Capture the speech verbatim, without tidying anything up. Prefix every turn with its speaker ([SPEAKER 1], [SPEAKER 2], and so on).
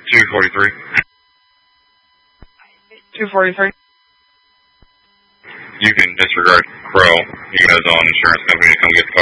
[SPEAKER 1] two forty-three.
[SPEAKER 2] two forty-three.
[SPEAKER 1] You can disregard Crow. He has his own insurance company to come get the